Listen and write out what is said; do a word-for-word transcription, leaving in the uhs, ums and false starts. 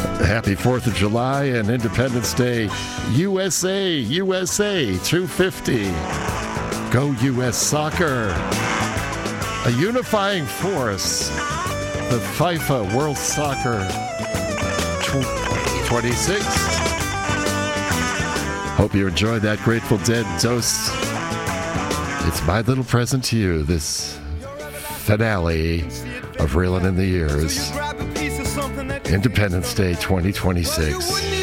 Happy fourth of July and Independence Day. U S A, U S A, two fifty. Go U S Soccer. A unifying force. The FIFA World Soccer twenty-six. Hope you enjoyed that Grateful Dead dose. It's my little present to you, this finale of Reelin' in the Years. Independence Day twenty twenty-six.